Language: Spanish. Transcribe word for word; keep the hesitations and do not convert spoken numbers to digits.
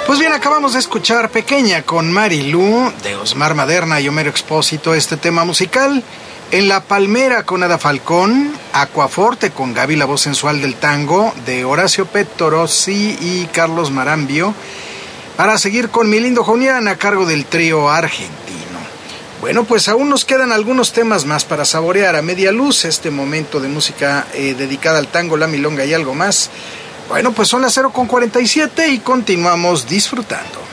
Pues bien, acabamos de escuchar Pequeña con Marilú, de Osmar Maderna y Homero Expósito, este tema musical. En La Palmera con Ada Falcón, Aquaforte con Gaby, la voz sensual del tango, de Horacio Pettorossi y Carlos Marambio, para seguir con Mi Lindo Julián, a cargo del trío argentino. Bueno, pues aún nos quedan algunos temas más para saborear a media luz, este momento de música eh, dedicada al tango, la milonga y algo más. Bueno, pues son las cero con cuarenta y siete y continuamos disfrutando.